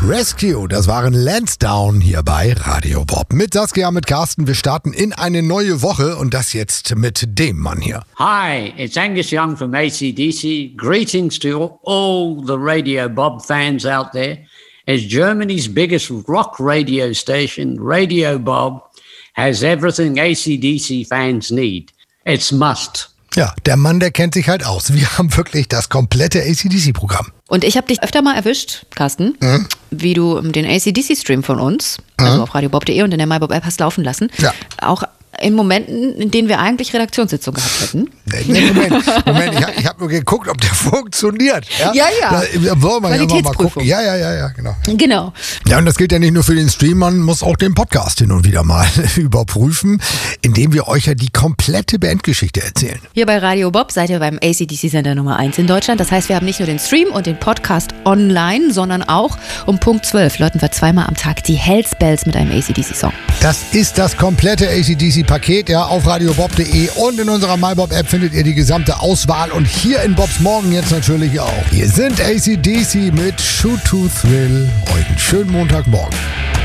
Rescue, das waren Lansdowne hier bei Radio Bob. Mit Saskia, mit Carsten, wir starten in eine neue Woche und das jetzt mit dem Mann hier. Hi, it's Angus Young from AC/DC. Greetings to all the Radio Bob fans out there. As Germany's biggest rock radio station, Radio Bob has everything AC/DC fans need. It's must. Ja, der Mann, der kennt sich halt aus. Wir haben wirklich das komplette AC/DC-Programm. Und ich habe dich öfter mal erwischt, Carsten, wie du den AC/DC-Stream von uns, also auf radiobob.de und in der MyBob-App hast laufen lassen. Ja. Auch in Momenten, in denen wir eigentlich Redaktionssitzung gehabt hätten. Nee, Moment, ich hab nur geguckt, ob der funktioniert. Ja. Da soll man ja immer mal gucken. Ja, genau. Genau. Ja, und das gilt ja nicht nur für den Stream, man muss auch den Podcast hin und wieder mal überprüfen, indem wir euch ja die komplette Bandgeschichte erzählen. Hier bei Radio Bob seid ihr beim AC/DC-Sender Nummer 1 in Deutschland. Das heißt, wir haben nicht nur den Stream und den Podcast online, sondern auch um Punkt 12 läuten wir zweimal am Tag die Hells Bells mit einem AC/DC-Song. Das ist das komplette AC/DC-Paket, ja, auf radiobob.de und in unserer MyBob-App findet ihr die gesamte Auswahl und hier in Bobs Morgen jetzt natürlich auch. Hier sind AC/DC mit Shoot to Thrill. Euch einen schönen Montagmorgen.